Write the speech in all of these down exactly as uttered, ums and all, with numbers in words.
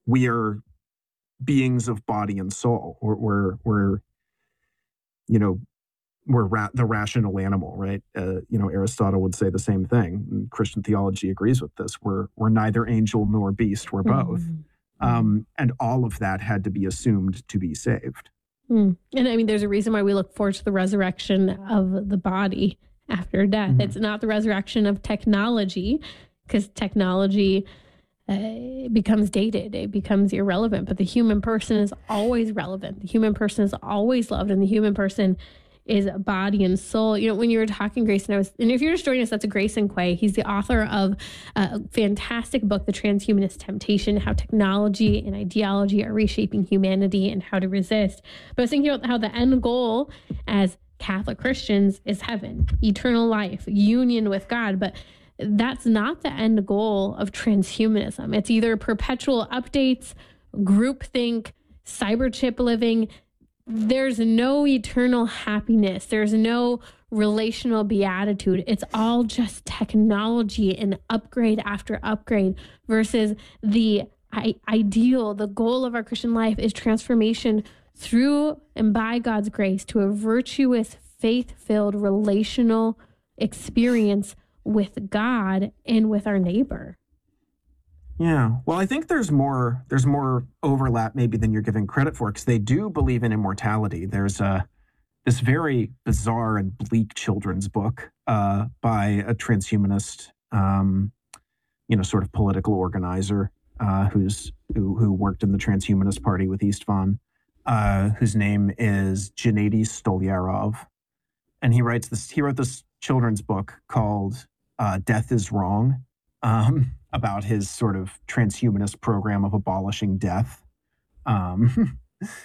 we are beings of body and soul. We're, we're, we're you know, we're ra- the rational animal, right? Uh, you know, Aristotle would say the same thing. And Christian theology agrees with this. We're we're neither angel nor beast. We're both. Mm-hmm. Um, and all of that had to be assumed to be saved. Mm. And I mean, there's a reason why we look forward to the resurrection of the body after death. Mm-hmm. It's not the resurrection of technology, because technology uh, becomes dated. It becomes irrelevant. But the human person is always relevant. The human person is always loved. And the human person is body and soul. You know, when you were talking, Grayson, I was, and if you're just joining us, that's a Grayson Quay. He's the author of a fantastic book, The Transhumanist Temptation, How Technology and Ideology Are Reshaping Humanity and How to Resist. But I was thinking about how the end goal as Catholic Christians is heaven, eternal life, union with God. But that's not the end goal of transhumanism. It's either perpetual updates, groupthink, cyberchip living. There's no eternal happiness. There's no relational beatitude. It's all just technology and upgrade after upgrade versus the I- ideal, the goal of our Christian life is transformation through and by God's grace to a virtuous, faith-filled relational experience with God and with our neighbor. Yeah, well, I think there's more there's more overlap maybe than you're giving credit for, because they do believe in immortality. There's a this very bizarre and bleak children's book uh, by a transhumanist, um, you know, sort of political organizer uh, who's who who worked in the Transhumanist Party with Istvan, uh, whose name is Gennady Stolyarov, and he writes this. He wrote this children's book called uh, "Death is Wrong." Um, about his sort of transhumanist program of abolishing death. Um,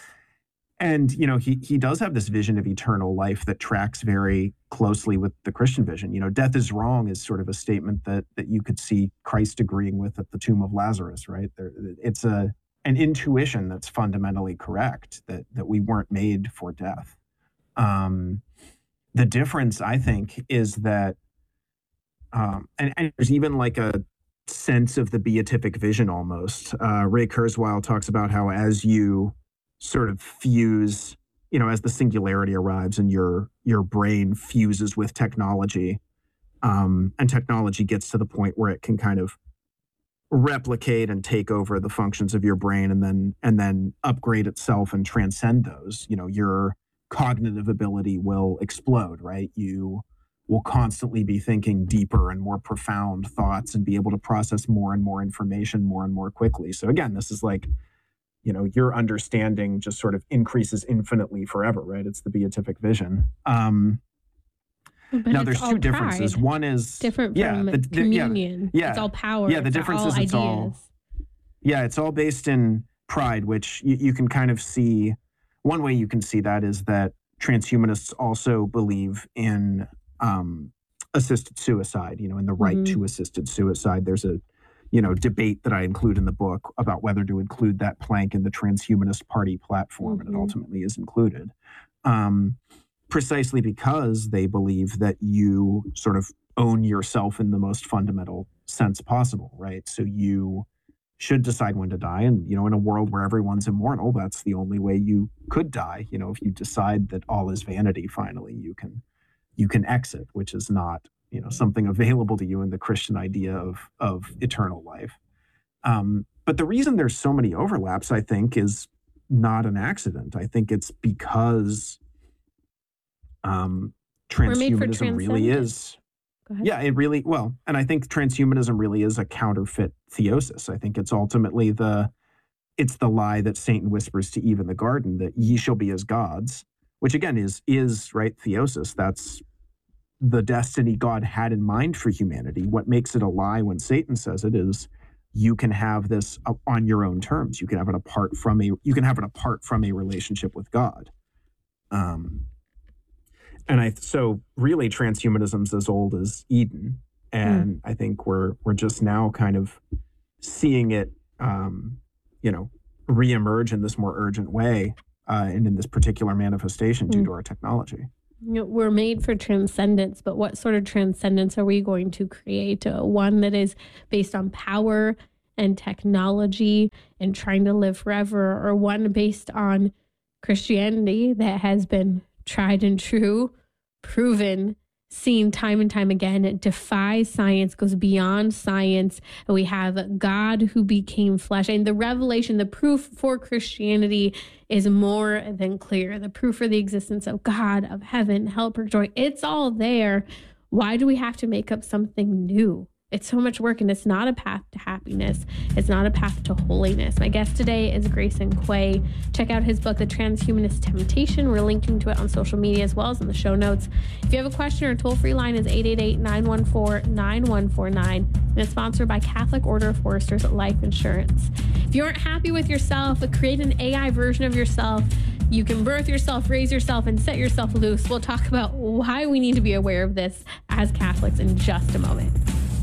and, you know, he he does have this vision of eternal life that tracks very closely with the Christian vision. You know, death is wrong is sort of a statement that that you could see Christ agreeing with at the tomb of Lazarus, right? There, it's a an intuition that's fundamentally correct, that that we weren't made for death. Um, the difference, I think, is that, um, and, and there's even like a sense of the beatific vision almost. Uh, Ray Kurzweil talks about how as you sort of fuse, you know, as the singularity arrives and your your brain fuses with technology, um, and technology gets to the point where it can kind of replicate and take over the functions of your brain and then and then upgrade itself and transcend those, you know, your cognitive ability will explode, right? You will constantly be thinking deeper and more profound thoughts and be able to process more and more information more and more quickly. So again, this is like, you know, your understanding just sort of increases infinitely forever, right? It's the beatific vision. Um, but now, there's two differences. Pride. One is different yeah, from the, the, communion. Yeah, yeah, it's all power. Yeah, the it's difference all is it's ideas. all yeah, it's all based in pride, which you, you can kind of see. One way you can see that is that transhumanists also believe in um, assisted suicide, you know, in the right Mm-hmm. to assisted suicide. There's a, you know, debate that I include in the book about whether to include that plank in the Transhumanist Party platform, Mm-hmm. and it ultimately is included. Um, precisely because they believe that you sort of own yourself in the most fundamental sense possible, right? So you should decide when to die. And, you know, in a world where everyone's immortal, that's the only way you could die. You know, if you decide that all is vanity, finally, you can you can exit, which is not, you know, something available to you in the Christian idea of of eternal life. Um, but the reason there's so many overlaps, I think, is not an accident. I think it's because um, transhumanism really is. Yeah, it really, well, and I think transhumanism really is a counterfeit theosis. I think it's ultimately the, it's the lie that Satan whispers to Eve in the garden, that ye shall be as gods, which again is, is right, theosis. That's the destiny God had in mind for humanity. What makes it a lie when Satan says it is, you can have this on your own terms. You can have it apart from a, you can have it apart from a relationship with God. Um, And I so really transhumanism's as old as Eden, and mm. I think we're we're just now kind of seeing it, um, you know, reemerge in this more urgent way, uh, and in this particular manifestation due mm. to our technology. You know, we're made for transcendence, but what sort of transcendence are we going to create? Uh, one that is based on power and technology and trying to live forever, or one based on Christianity that has been tried and true, proven, seen time and time again. It defies science, goes beyond science. And we have God who became flesh. And the revelation, the proof for Christianity is more than clear. The proof for the existence of God, of heaven, hell, purgatory, it's all there. Why do we have to make up something new? It's so much work, and it's not a path to happiness. It's not a path to holiness. My guest today is Grayson Quay. Check out his book, The Transhumanist Temptation. We're linking to it on social media as well as in the show notes. If you have a question, our toll-free line is eight eight eight, nine one four, nine one four nine, and it's sponsored by Catholic Order of Foresters Life Insurance. If you aren't happy with yourself, create an A I version of yourself. You can birth yourself, raise yourself, and set yourself loose. We'll talk about why we need to be aware of this as Catholics in just a moment.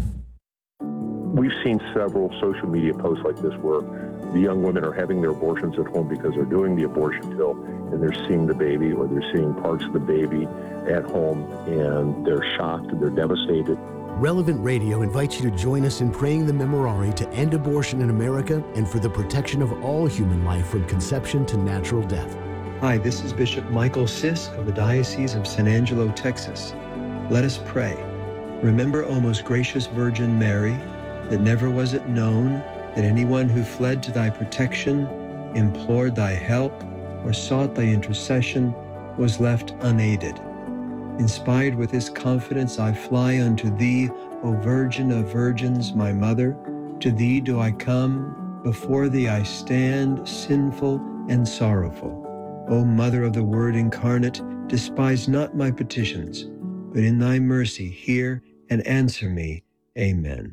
We've seen several social media posts like this where the young women are having their abortions at home because they're doing the abortion pill and they're seeing the baby, or they're seeing parts of the baby at home, and they're shocked and they're devastated. Relevant Radio invites you to join us in praying the Memorare to end abortion in America and for the protection of all human life from conception to natural death. Hi, this is Bishop Michael Sisk of the Diocese of San Angelo, Texas. Let us pray. Remember, O most gracious Virgin Mary, that never was it known that anyone who fled to thy protection, implored thy help, or sought thy intercession was left unaided. Inspired with this confidence, I fly unto thee, O Virgin of Virgins, my Mother. To thee do I come, before thee I stand, sinful and sorrowful. O Mother of the Word incarnate, despise not my petitions, but in thy mercy hear and answer me. Amen.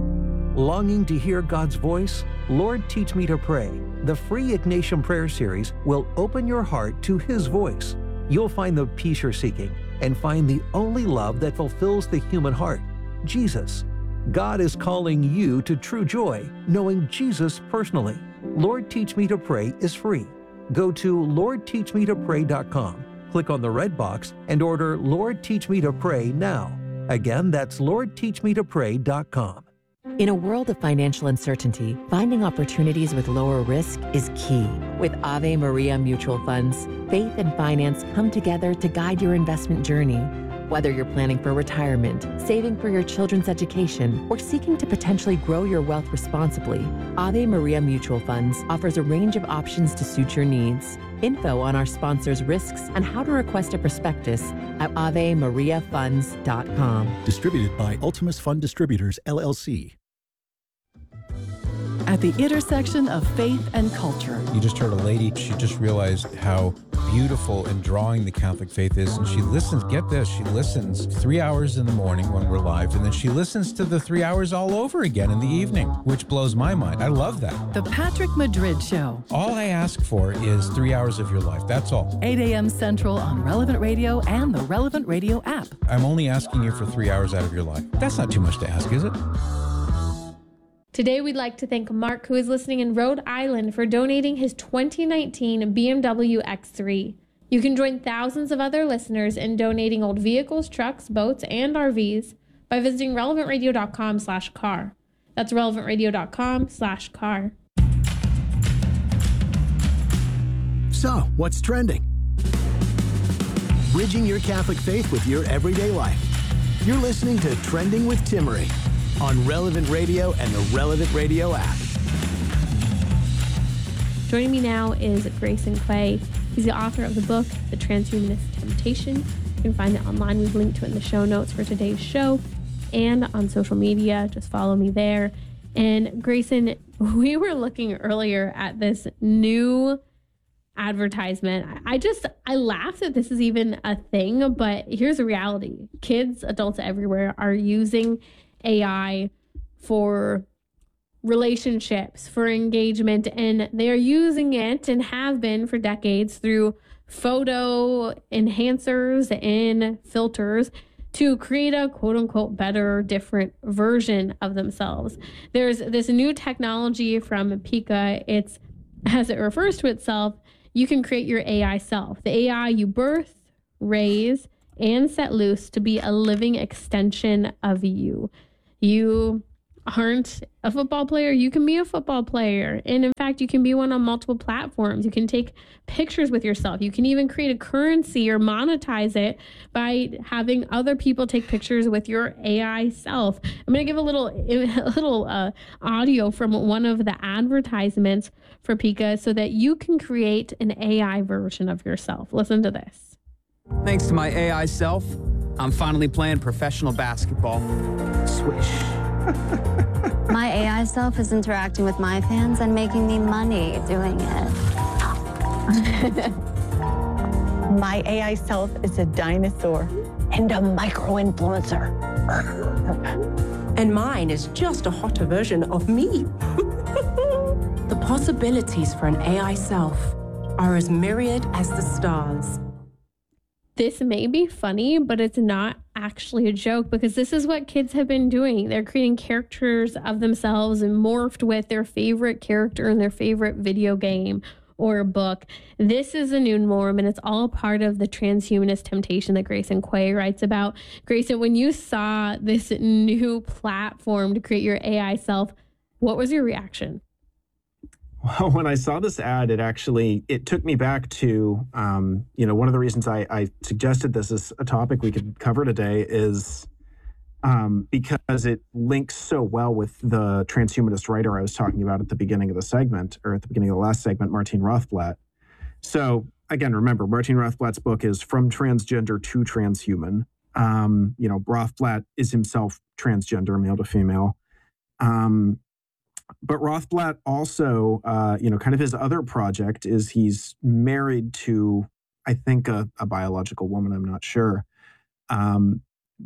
Longing to hear God's voice? Lord, Teach Me to Pray. The free Ignatian Prayer Series will open your heart to His voice. You'll find the peace you're seeking and find the only love that fulfills the human heart, Jesus. God is calling you to true joy, knowing Jesus personally. Lord, Teach Me to Pray is free. Go to lord teach me to pray dot com, click on the red box, and order Lord, Teach Me to Pray now. Again, that's lord teach me to pray dot com. In a world of financial uncertainty, finding opportunities with lower risk is key. With Ave Maria Mutual Funds, faith and finance come together to guide your investment journey. Whether you're planning for retirement, saving for your children's education, or seeking to potentially grow your wealth responsibly, Ave Maria Mutual Funds offers a range of options to suit your needs. Info on our sponsors' risks and how to request a prospectus at ave maria funds dot com. Distributed by Ultimus Fund Distributors, L L C. At the intersection of faith and culture. You just heard a lady, she just realized how beautiful and drawing the Catholic faith is, and she listens, get this, she listens three hours in the morning when we're live, and then she listens to the three hours all over again in the evening, which blows my mind. I love that. The Patrick Madrid Show. All I ask for is three hours of your life, that's all. eight a.m. Central on Relevant Radio and the Relevant Radio app. I'm only asking you for three hours out of your life. That's not too much to ask, is it? Today, we'd like to thank Mark, who is listening in Rhode Island, for donating his twenty nineteen B M W X three. You can join thousands of other listeners in donating old vehicles, trucks, boats, and R Vs by visiting relevant radio dot com slash car. That's relevant radio dot com slash car. So, what's trending? Bridging your Catholic faith with your everyday life. You're listening to Trending with Timmerie on Relevant Radio and the Relevant Radio app. Joining me now is Grayson Quay. He's the author of the book, The Transhumanist Temptation. You can find it online. We've linked to it in the show notes for today's show and on social media. Just follow me there. And Grayson, we were looking earlier at this new advertisement. I just, I laugh that this is even a thing, but here's the reality. Kids, adults everywhere are using A I for relationships, for engagement, and they're using it and have been for decades through photo enhancers and filters to create a quote unquote better, different version of themselves. There's this new technology from Pika. It's, as it refers to itself, you can create your A I self. The A I you birth, raise, and set loose to be a living extension of you. You aren't a football player, you can be a football player. And in fact, you can be one on multiple platforms. You can take pictures with yourself. You can even create a currency or monetize it by having other people take pictures with your A I self. I'm going to give a little, a little uh, audio from one of the advertisements for Pika so that you can create an A I version of yourself. Listen to this. Thanks to my A I self, I'm finally playing professional basketball. Swish. My A I self is interacting with my fans and making me money doing it. My A I self is a dinosaur and a micro-influencer. And mine is just a hotter version of me. The possibilities for an A I self are as myriad as the stars. This may be funny, but it's not actually a joke because this is what kids have been doing. They're creating characters of themselves and morphed with their favorite character in their favorite video game or book. This is a new norm, and it's all part of the transhumanist temptation that Grayson Quay writes about. Grayson, when you saw this new platform to create your A I self, what was your reaction? Well, when I saw this ad, it actually, it took me back to, um, you know, one of the reasons I, I suggested this as a topic we could cover today is um, because it links so well with the transhumanist writer I was talking about at the beginning of the segment, or at the beginning of the last segment, Martine Rothblatt. So again, remember, Martine Rothblatt's book is From Transgender to Transhuman. Um, you know, Rothblatt is himself transgender, male to female. Um, But Rothblatt also, uh, you know, kind of his other project is he's married to, I think, a, a biological woman. I'm not sure. Um,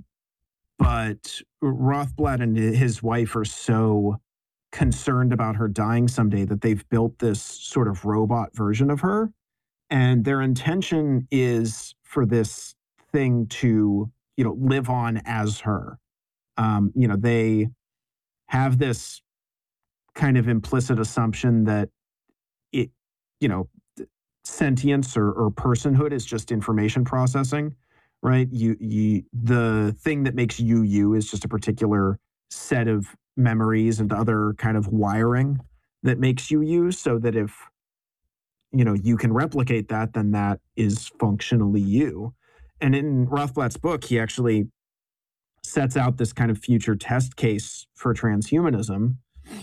but Rothblatt and his wife are so concerned about her dying someday that they've built this sort of robot version of her. And their intention is for this thing to, you know, live on as her. Um, you know, they have this kind of implicit assumption that it, you know, sentience or, or personhood is just information processing, right? You, you, the thing that makes you you is just a particular set of memories and other kind of wiring that makes you you, so that if, you know, you can replicate that, then that is functionally you. And in Rothblatt's book, he actually sets out this kind of future test case for transhumanism,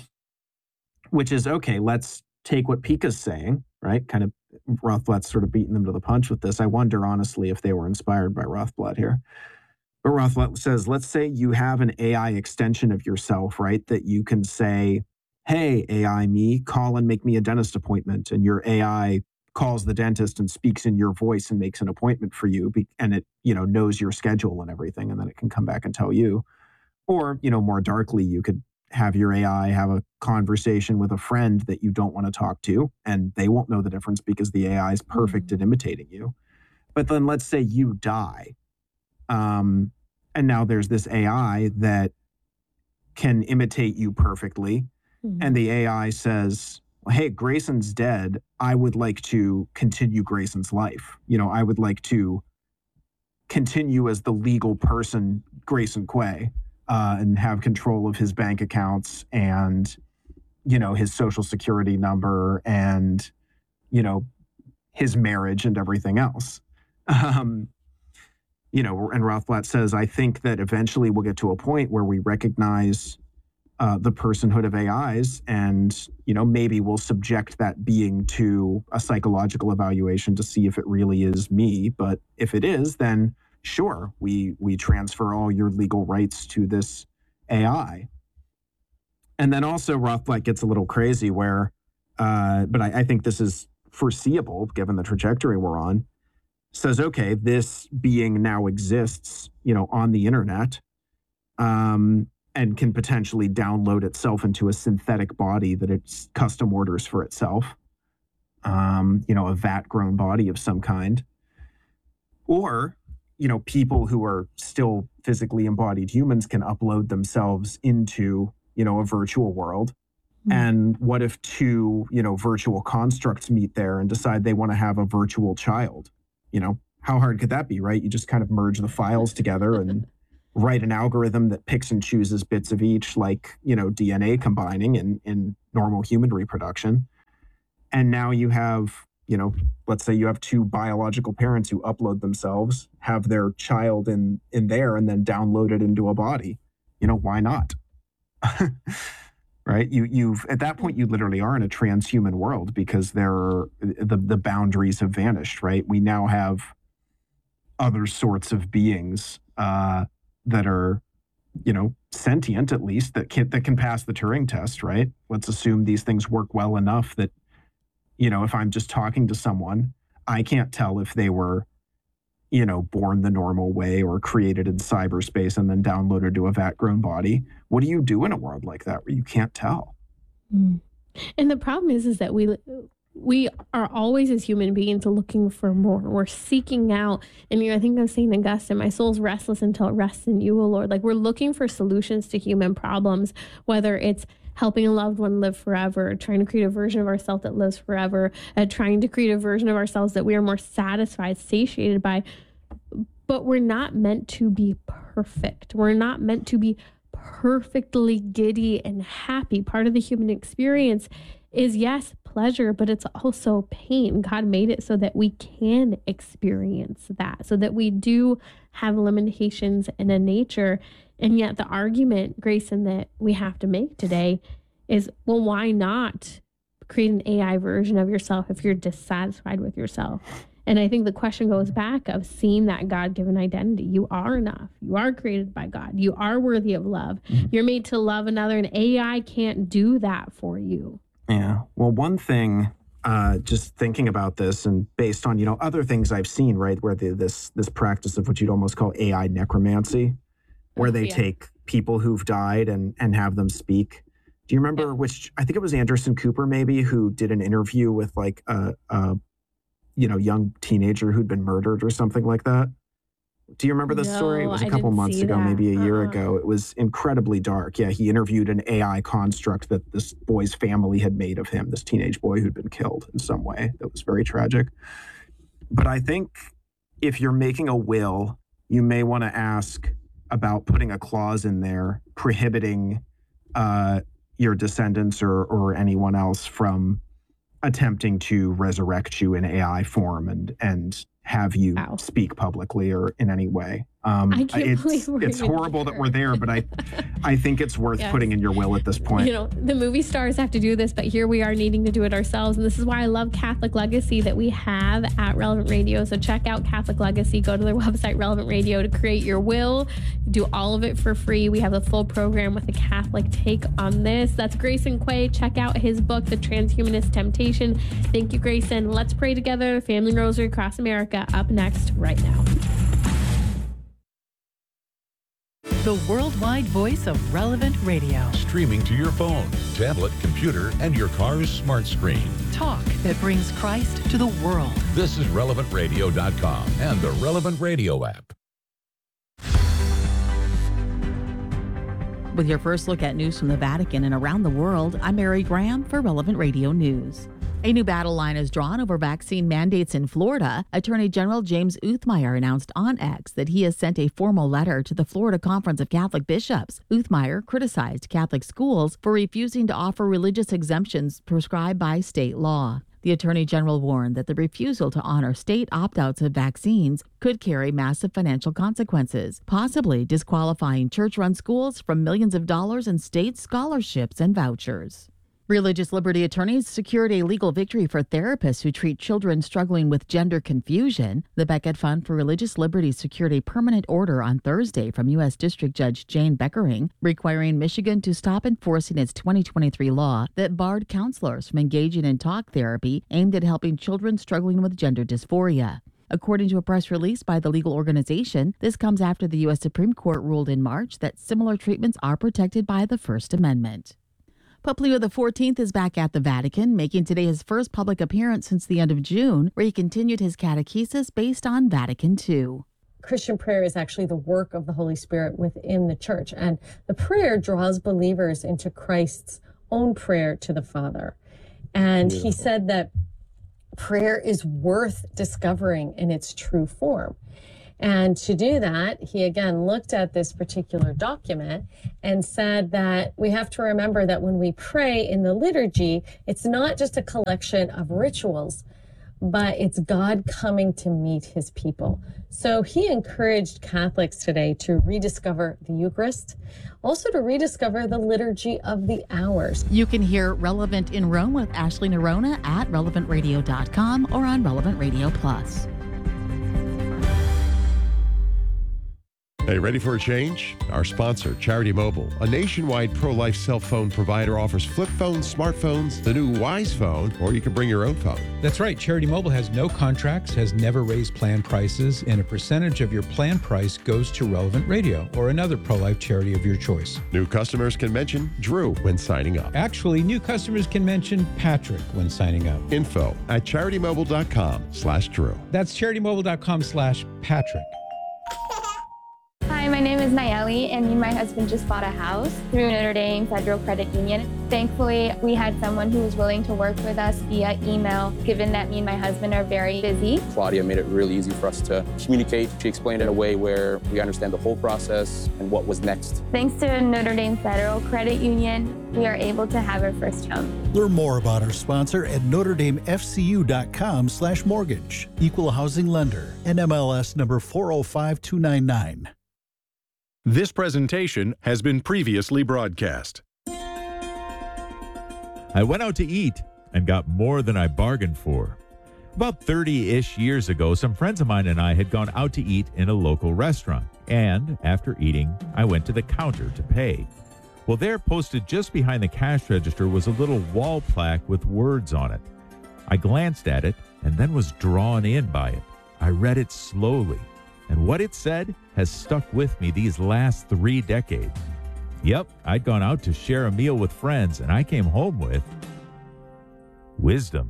which is, okay, let's take what Pika's saying, right? Kind of Rothblatt's sort of beating them to the punch with this. I wonder, honestly, if they were inspired by Rothblatt here. But Rothblatt says, let's say you have an A I extension of yourself, right? That you can say, hey, A I me, call and make me a dentist appointment. And your A I calls the dentist and speaks in your voice and makes an appointment for you. And it, you know, knows your schedule and everything. And then it can come back and tell you. Or, you know, more darkly, you could have your A I have a conversation with a friend that you don't want to talk to, and they won't know the difference because the A I is perfect at imitating you. But then let's say you die, um, and now there's this A I that can imitate you perfectly, mm-hmm. and the A I says, hey, Grayson's dead. I would like to continue Grayson's life. You know, I would like to continue as the legal person, Grayson Quay. Uh, and have control of his bank accounts and, you know, his social security number and, you know, his marriage and everything else. Um, you know, and Rothblatt says, I think that eventually we'll get to a point where we recognize uh, the personhood of A Is and, you know, maybe we'll subject that being to a psychological evaluation to see if it really is me. But if it is, then sure, we we transfer all your legal rights to this A I. And then also Rothblatt gets a little crazy where, uh, but I, I think this is foreseeable given the trajectory we're on, says, okay, this being now exists, you know, on the internet, um, and can potentially download itself into a synthetic body that it's custom orders for itself, um, you know, a vat-grown body of some kind. Or, you know, people who are still physically embodied humans can upload themselves into, you know, a virtual world. Mm-hmm. And what if two, you know, virtual constructs meet there and decide they want to have a virtual child? You know, how hard could that be, right? You just kind of merge the files together and, write an algorithm that picks and chooses bits of each, like, you know, D N A combining in, in normal human reproduction. And now you have, you know, let's say you have two biological parents who upload themselves, have their child in, in there, and then download it into a body. You know, why not? Right? You, you've, at that point, you literally are in a transhuman world because there are, the, the boundaries have vanished, right? We now have other sorts of beings uh, that are, you know, sentient at least, that can, that can pass the Turing test, right? Let's assume these things work well enough that, you know, if I'm just talking to someone, I can't tell if they were, you know, born the normal way or created in cyberspace and then downloaded to a vat-grown body. What do you do in a world like that where you can't tell? Mm. And the problem is, is that we we are always, as human beings, looking for more. We're seeking out, and you know, I think of Saint Augustine, my soul's restless until it rests in you, O Lord. Like, we're looking for solutions to human problems, whether it's helping a loved one live forever, trying to create a version of ourselves that lives forever, uh, trying to create a version of ourselves that we are more satisfied, satiated by. But we're not meant to be perfect. We're not meant to be perfectly giddy and happy. Part of the human experience is, yes, pleasure, but it's also pain. God made it so that we can experience that, so that we do have limitations in a nature. And yet the argument, Grayson, that we have to make today is, well, why not create an A I version of yourself if you're dissatisfied with yourself? And I think the question goes back of seeing that God-given identity. You are enough. You are created by God. You are worthy of love. Mm-hmm. You're made to love another, and A I can't do that for you. Yeah. Well, one thing, uh, just thinking about this and based on, you know, other things I've seen, right, where the, this this practice of what you'd almost call A I necromancy, where they yeah. take people who've died and, and have them speak. Do you remember yeah. which, I think it was Anderson Cooper maybe, who did an interview with like a, a you know, young teenager who'd been murdered or something like that? Do you remember this no, story? It was a I couple months ago, that. maybe a uh-huh. year ago. It was incredibly dark. Yeah, he interviewed an A I construct that this boy's family had made of him, this teenage boy who'd been killed in some way. That was very tragic. But I think if you're making a will, you may want to ask about putting a clause in there prohibiting uh, your descendants or, or anyone else from attempting to resurrect you in A I form and and have you Ow. speak publicly or in any way. Um, I can't it's believe we're it's horrible here. that we're there, but I I think it's worth yes. putting in your will at this point. You know, the movie stars have to do this, but here we are needing to do it ourselves. And this is why I love Catholic Legacy that we have at Relevant Radio. So check out Catholic Legacy. Go to their website, Relevant Radio, to create your will. Do all of it for free. We have a full program with a Catholic take on this. That's Grayson Quay. Check out his book, The Transhumanist Temptation. Thank you, Grayson. Let's pray together. Family Rosary Across America up next right now. The worldwide voice of Relevant Radio. Streaming to your phone, tablet, computer, and your car's smart screen. Talk that brings Christ to the world. This is relevant radio dot com and the Relevant Radio app. With your first look at news from the Vatican and around the world, I'm Mary Graham for Relevant Radio News. A new battle line is drawn over vaccine mandates in Florida. Attorney General James Uthmeier announced on X that he has sent a formal letter to the Florida Conference of Catholic Bishops. Uthmeier criticized Catholic schools for refusing to offer religious exemptions prescribed by state law. The Attorney General warned that the refusal to honor state opt-outs of vaccines could carry massive financial consequences, possibly disqualifying church-run schools from millions of dollars in state scholarships and vouchers. Religious liberty attorneys secured a legal victory for therapists who treat children struggling with gender confusion. The Becket Fund for Religious Liberty secured a permanent order on Thursday from U S District Judge Jane Beckering, requiring Michigan to stop enforcing its twenty twenty-three law that barred counselors from engaging in talk therapy aimed at helping children struggling with gender dysphoria. According to a press release by the legal organization, this comes after the U S Supreme Court ruled in March that similar treatments are protected by the First Amendment. Pope Leo the fourteenth is back at the Vatican, making today his first public appearance since the end of June, where he continued his catechesis based on Vatican two. Christian prayer is actually the work of the Holy Spirit within the church, and the prayer draws believers into Christ's own prayer to the Father. And Beautiful. He said that prayer is worth discovering in its true form. And to do that, he again looked at this particular document and said that we have to remember that when we pray in the liturgy, it's not just a collection of rituals, but it's God coming to meet his people. So he encouraged Catholics today to rediscover the Eucharist, also to rediscover the liturgy of the hours. You can hear Relevant in Rome with Ashley Nerona at relevant radio dot com or on Relevant Radio Plus. Hey, ready for a change? Our sponsor, Charity Mobile, a nationwide pro-life cell phone provider, offers flip phones, smartphones, the new Wise Phone, or you can bring your own phone. That's right. Charity Mobile has no contracts, has never raised plan prices, and a percentage of your plan price goes to Relevant Radio or another pro-life charity of your choice. New customers can mention Drew when signing up. Actually, new customers can mention Patrick when signing up. Info at charitymobile.com slash Drew. That's charitymobile.com slash Patrick. Hi, my name is Nayeli, and me and my husband just bought a house through Notre Dame Federal Credit Union. Thankfully, we had someone who was willing to work with us via email, given that me and my husband are very busy. Claudia made it really easy for us to communicate. She explained it in a way where we understand the whole process and what was next. Thanks to Notre Dame Federal Credit Union, we are able to have our first home. Learn more about our sponsor at notre dame f c u dot com slash mortgage. Equal housing lender. N M L S number four oh five two nine nine. This presentation has been previously broadcast. I went out to eat and got more than I bargained for. About thirty-ish years ago, some friends of mine and I had gone out to eat in a local restaurant. And after eating, I went to the counter to pay. Well, there, posted just behind the cash register, was a little wall plaque with words on it. I glanced at it and then was drawn in by it. I read it slowly, and what it said has stuck with me these last three decades. Yep, I'd gone out to share a meal with friends, and I came home with wisdom.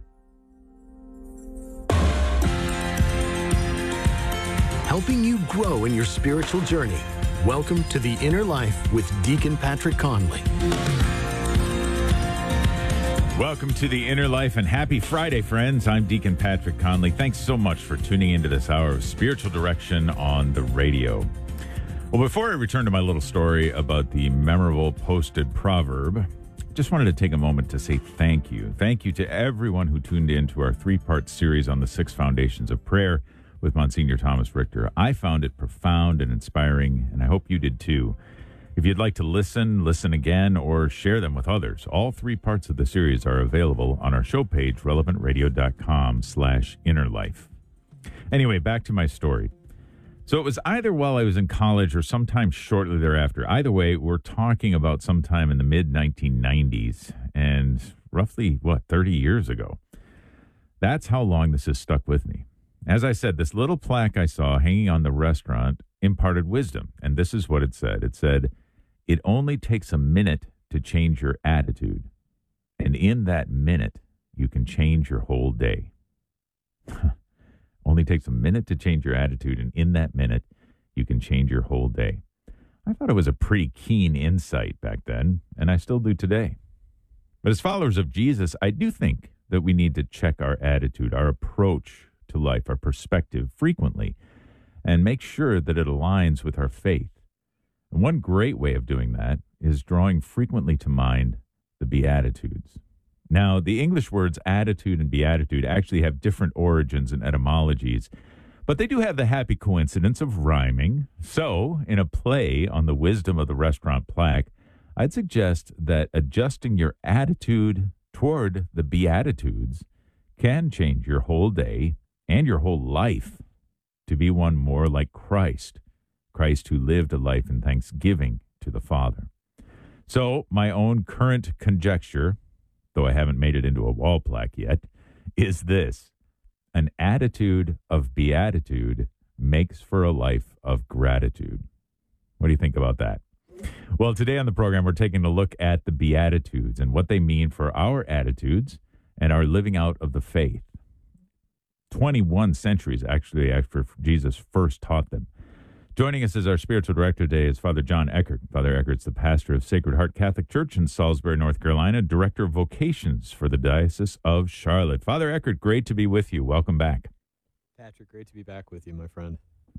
Helping you grow in your spiritual journey. Welcome to The Inner Life with Deacon Patrick Conley. Welcome to The Inner Life, and happy Friday, friends. I'm Deacon Patrick Conley. Thanks so much for tuning into this hour of spiritual direction on the radio. Well, before I return to my little story about the memorable posted proverb, just wanted to take a moment to say thank you. Thank you to everyone who tuned in to our three-part series on the six foundations of prayer with Monsignor Thomas Richter. I found it profound and inspiring, and I hope you did too. If you'd like to listen, listen again, or share them with others, all three parts of the series are available on our show page, relevant radio dot com slash inner life. Anyway, back to my story. So it was either while I was in college or sometime shortly thereafter. Either way, we're talking about sometime in the mid nineteen nineties and roughly, what, thirty years ago. That's how long this has stuck with me. As I said, this little plaque I saw hanging on the restaurant imparted wisdom, and this is what it said. It said, "It only takes a minute to change your attitude, and in that minute, you can change your whole day." Only takes a minute to change your attitude, and in that minute, you can change your whole day. I thought it was a pretty keen insight back then, and I still do today. But as followers of Jesus, I do think that we need to check our attitude, our approach to life, our perspective frequently, and make sure that it aligns with our faith. And one great way of doing that is drawing frequently to mind the Beatitudes. Now, the English words attitude and beatitude actually have different origins and etymologies, but they do have the happy coincidence of rhyming. So, in a play on the wisdom of the restaurant plaque, I'd suggest that adjusting your attitude toward the Beatitudes can change your whole day and your whole life to be one more like Christ, Christ who lived a life in thanksgiving to the Father. So, my own current conjecture, though I haven't made it into a wall plaque yet, is this: an attitude of beatitude makes for a life of gratitude. What do you think about that? Well, today on the program, we're taking a look at the Beatitudes and what they mean for our attitudes and our living out of the faith. twenty-one centuries, actually, after Jesus first taught them. Joining us as our spiritual director today is Father John Eckert. Father Eckert's the pastor of Sacred Heart Catholic Church in Salisbury, North Carolina, director of vocations for the Diocese of Charlotte. Father Eckert, great to be with you. Welcome back. Patrick, great to be back with you, my friend.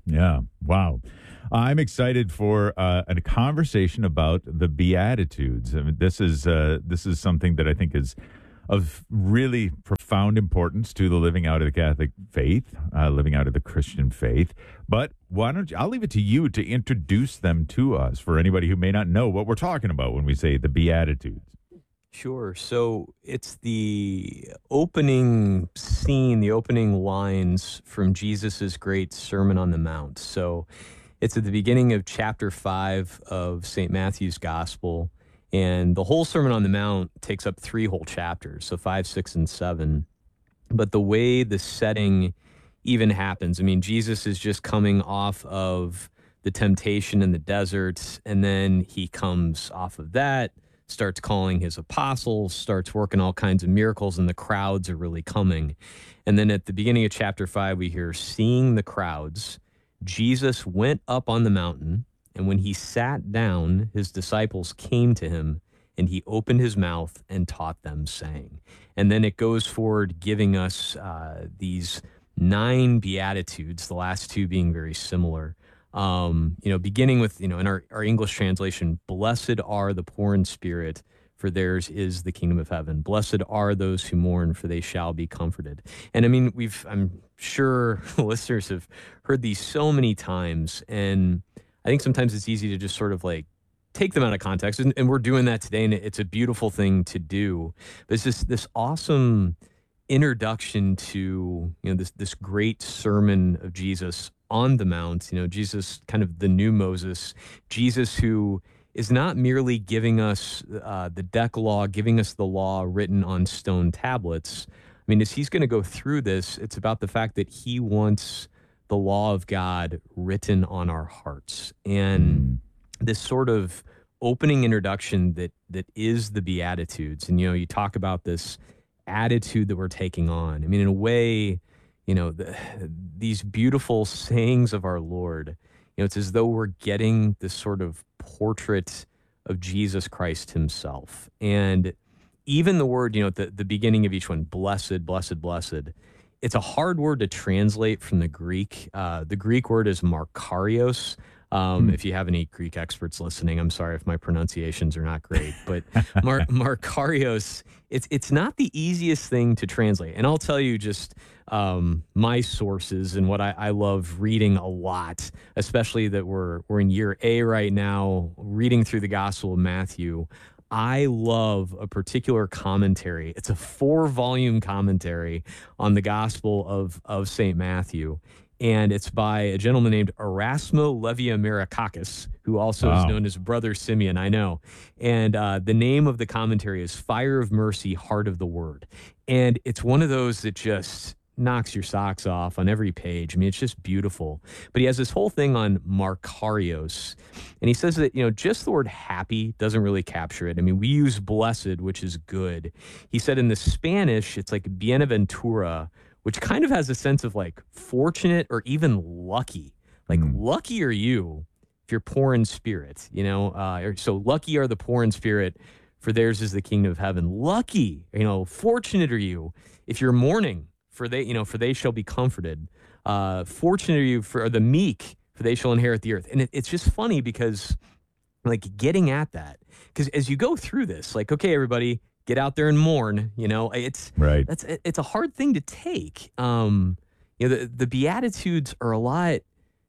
Yeah. Wow. I'm excited for uh, a conversation about the Beatitudes. I mean, this is uh, this is something that I think is of really profound importance to the living out of the Catholic faith, uh, living out of the Christian faith. But why don't you, I'll leave it to you to introduce them to us for anybody who may not know what we're talking about when we say the Beatitudes. Sure. So it's the opening scene, the opening lines from Jesus's great Sermon on the Mount. So it's at the beginning of chapter five of Saint Matthew's Gospel. And the whole Sermon on the Mount takes up three whole chapters, so five, six, and seven. But the way the setting even happens, I mean, Jesus is just coming off of the temptation in the desert, and then he comes off of that, starts calling his apostles, starts working all kinds of miracles, and the crowds are really coming. And then at the beginning of chapter five, we hear, seeing the crowds, Jesus went up on the mountain, and when he sat down, his disciples came to him, and he opened his mouth and taught them, saying. And then it goes forward, giving us uh, these nine Beatitudes, the last two being very similar. Um, you know, beginning with, you know, in our, our English translation, blessed are the poor in spirit, for theirs is the kingdom of heaven. Blessed are those who mourn, for they shall be comforted. And I mean, we've, I'm sure listeners have heard these so many times, and I think sometimes it's easy to just sort of like take them out of context, and, and we're doing that today, and it's a beautiful thing to do. But it's just this awesome introduction to, you know, this this great sermon of Jesus on the Mount. You know, Jesus, kind of the new Moses, Jesus who is not merely giving us uh, the Decalogue, giving us the law written on stone tablets. I mean, as he's going to go through this, it's about the fact that he wants the law of God written on our hearts. And this sort of opening introduction that that is the Beatitudes. And, you know, you talk about this attitude that we're taking on. I mean, in a way, you know, the, these beautiful sayings of our Lord, you know, it's as though we're getting this sort of portrait of Jesus Christ himself. And even the word, you know, at the, the beginning of each one, blessed, blessed, blessed, it's a hard word to translate from the Greek. Uh, the Greek word is Makarios. Um, mm. If you have any Greek experts listening, I'm sorry if my pronunciations are not great, but Mar- Makarios, it's it's not the easiest thing to translate. And I'll tell you just um, my sources and what I, I love reading a lot, especially that we're we're in year A right now, reading through the Gospel of Matthew. I love a particular commentary. It's a four-volume commentary on the Gospel of, of Saint Matthew, and it's by a gentleman named Erasmo Leviamerakakis, who also wow. is known as Brother Simeon, I know. And uh, the name of the commentary is Fire of Mercy, Heart of the Word. And it's one of those that just knocks your socks off on every page. I mean, it's just beautiful. But he has this whole thing on Makarios, and he says that, you know, just the word happy doesn't really capture it. I mean, we use blessed, which is good. He said in the Spanish, it's like bienaventura, which kind of has a sense of like fortunate or even lucky. Like, mm. lucky are you if you're poor in spirit, you know? Uh, so lucky are the poor in spirit, for theirs is the kingdom of heaven. Lucky, you know, fortunate are you if you're mourning, for they, you know, for they shall be comforted. Uh, fortunate are you for the meek, for they shall inherit the earth. And it, it's just funny because, like, getting at that, because as you go through this, like, okay, everybody, get out there and mourn. You know, it's right. That's it's a hard thing to take. Um, you know, the the Beatitudes are a lot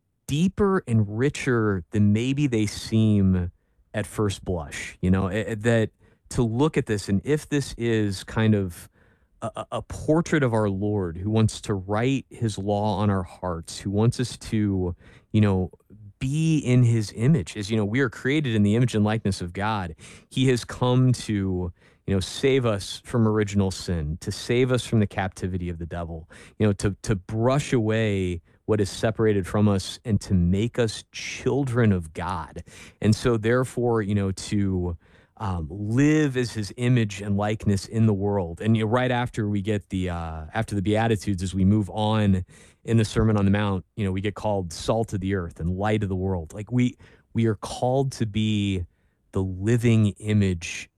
deeper and richer than maybe they seem at first blush. You know, it, that to look at this, and if this is kind of A, a portrait of our Lord who wants to write his law on our hearts, who wants us to, you know, be in his image. As you know, we are created in the image and likeness of God. He has come to, you know, save us from original sin, to save us from the captivity of the devil, you know, to to brush away what is separated from us and to make us children of God. And so therefore, you know, to Um, live as his image and likeness in the world. And you know, right after we get the uh, after the Beatitudes, as we move on in the Sermon on the Mount, you know, we get called salt of the earth and light of the world. Like we we are called to be the living image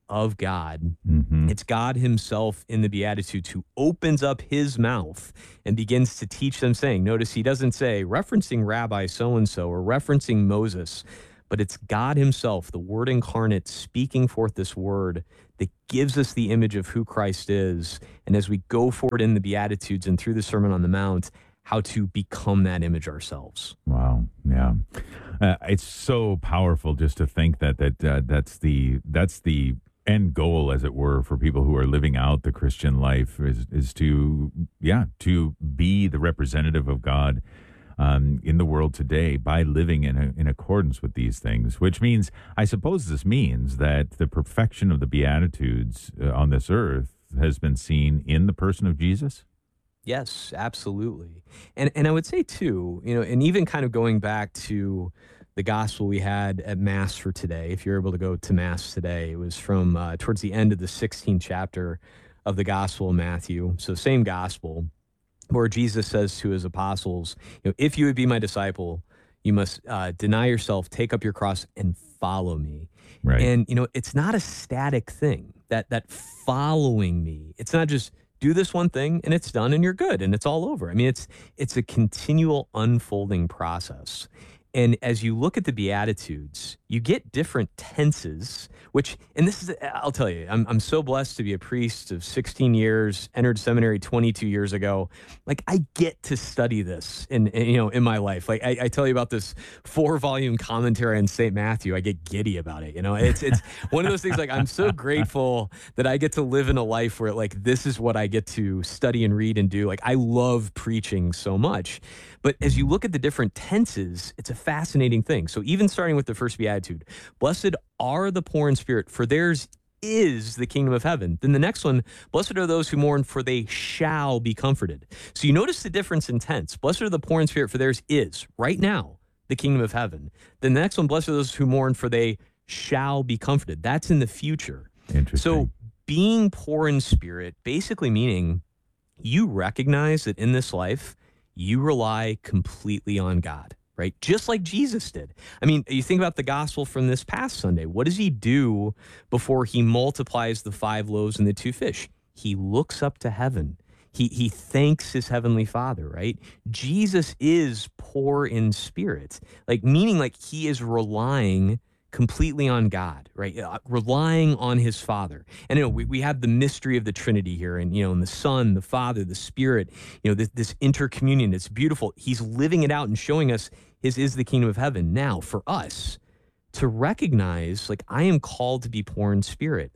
of God. Mm-hmm. It's God himself in the Beatitudes who opens up his mouth and begins to teach them, saying, notice he doesn't say referencing Rabbi so-and-so or referencing Moses, but it's God himself, the Word incarnate, speaking forth this word that gives us the image of who Christ is. And as we go forward in the Beatitudes and through the Sermon on the Mount, how to become that image ourselves. Wow. Yeah. Uh, it's so powerful just to think that that uh, that's the that's the end goal, as it were, for people who are living out the Christian life is is to yeah to be the representative of God um, in the world today by living in a, in accordance with these things. Which means, I suppose, this means that the perfection of the Beatitudes uh, on this earth has been seen in the person of Jesus. Yes, absolutely. And and I would say too, you know, and even kind of going back to the gospel we had at Mass for today, if you're able to go to Mass today, it was from uh, towards the end of the sixteenth chapter of the Gospel of Matthew. So same gospel, where Jesus says to his apostles, you know, if you would be my disciple, you must uh, deny yourself, take up your cross, and follow me. Right. And, you know, it's not a static thing, that that following me. It's not just do this one thing and it's done and you're good and it's all over. I mean, it's it's a continual unfolding process. And as you look at the Beatitudes, you get different tenses, which, and this is, I'll tell you, I'm I'm so blessed to be a priest of sixteen years, entered seminary twenty-two years ago. Like, I get to study this in, in you know, in my life. Like, I, I tell you about this four volume commentary on Saint Matthew. I get giddy about it. You know, it's, it's one of those things, like, I'm so grateful that I get to live in a life where, like, this is what I get to study and read and do. Like, I love preaching so much. But as you look at the different tenses, it's a fascinating thing. So even starting with the first Beatitude, blessed are the poor in spirit, for theirs is the kingdom of heaven. Then the next one, blessed are those who mourn, for they shall be comforted. So you notice the difference in tense. Blessed are the poor in spirit, for theirs is, right now, the kingdom of heaven. Then the next one, blessed are those who mourn, for they shall be comforted. That's in the future. Interesting. So being poor in spirit, basically meaning you recognize that in this life, you rely completely on God, right? Just like Jesus did. I mean, you think about the gospel from this past Sunday. What does he do before he multiplies the five loaves and the two fish? He looks up to heaven. He, he thanks his heavenly Father, right? Jesus is poor in spirit, like meaning like he is relying completely on God, right? Uh, relying on his Father. And, you know, we, we have the mystery of the Trinity here, and, you know, and the Son, the Father, the Spirit, you know, this, this intercommunion. It's beautiful. He's living it out and showing us his is the kingdom of heaven. Now, for us to recognize, like, I am called to be poor in spirit.